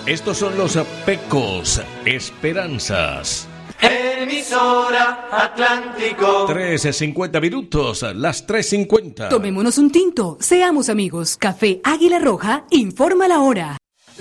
Estos son los Pecos, Esperanzas. Emisora Atlántico. 3:50 minutos, las 3:50. Tomémonos un tinto, seamos amigos. Café Águila Roja informa la hora.